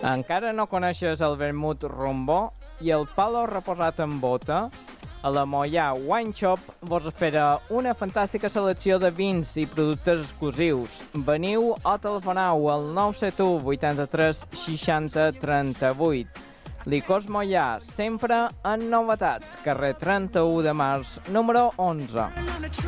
Encara no coneixes el vermut rombó i el palo reposat en bota? A la Moià Wine Shop vos espera una fantàstica selecció de vins i productes exclusius. Veniu o telefoneu al 971 83 60 38. Licors Moià, sempre en novetats. Carrer 31 de març, número 11.